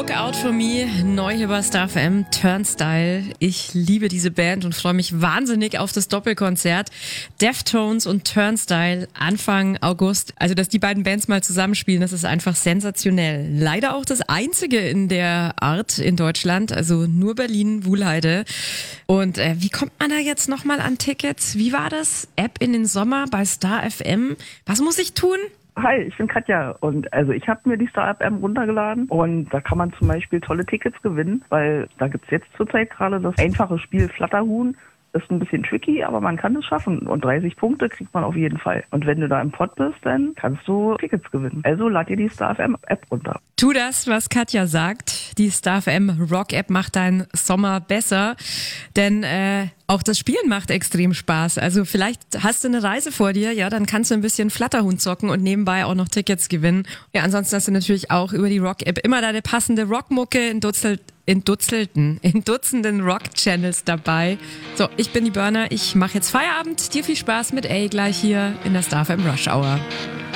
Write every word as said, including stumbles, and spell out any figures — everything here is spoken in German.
Look Out For Me, neu hier bei Star F M, Turnstile. Ich liebe diese Band und freue mich wahnsinnig auf das Doppelkonzert. Deftones und Turnstile Anfang August. Also, dass die beiden Bands mal zusammenspielen, das ist einfach sensationell. Leider auch das einzige in der Art in Deutschland, also nur Berlin, Wuhlheide. Und äh, wie kommt man da jetzt nochmal an Tickets? Wie war das? App in den Sommer bei Star F M. Was muss ich tun? Hi, ich bin Katja und also ich habe mir die Star F M runtergeladen und da kann man zum Beispiel tolle Tickets gewinnen, weil da gibt's jetzt zurzeit gerade das einfache Spiel Flatterhuhn. Ist ein bisschen tricky, aber man kann es schaffen und dreißig Punkte kriegt man auf jeden Fall. Und wenn du da im Pott bist, dann kannst du Tickets gewinnen. Also lad dir die Star F M App runter. Tu das, was Katja sagt. Die Star F M Rock App macht deinen Sommer besser, denn äh, auch das Spielen macht extrem Spaß. Also vielleicht hast du eine Reise vor dir, ja, dann kannst du ein bisschen Flatterhund zocken und nebenbei auch noch Tickets gewinnen. Ja, ansonsten hast du natürlich auch über die Rock App immer deine passende Rockmucke in Dutzelt in Dutzenden, in Dutzenden Rock-Channels dabei. So, ich bin die Burner, ich mache jetzt Feierabend. Dir viel Spaß mit A gleich hier in der Star F M Rush Hour.